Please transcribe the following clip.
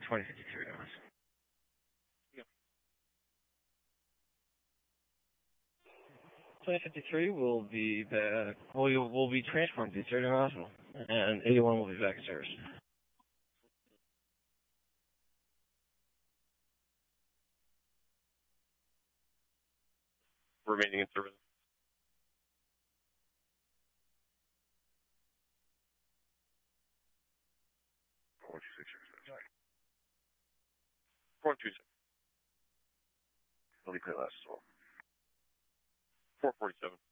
2053 hours. Yeah. 2053 will be back. We'll be transferring to Surgeon Hospital, and 81 will be back in service. Remaining in service. 426. He'll be clear last as well. 447.